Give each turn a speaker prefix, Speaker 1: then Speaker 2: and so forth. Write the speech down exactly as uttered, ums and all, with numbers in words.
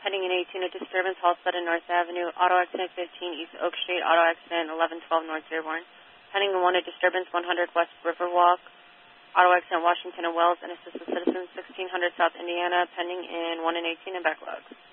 Speaker 1: Pending in eighteen, a disturbance, Halstead and North Avenue. Auto accident fifteen, East Oak Street. Auto accident eleven twelve, North Dearborn. Pending in one, a disturbance, one hundred West Riverwalk. Auto accident, Washington and Wells. And assist the citizens, sixteen hundred South Indiana. Pending in one and eighteen in backlog.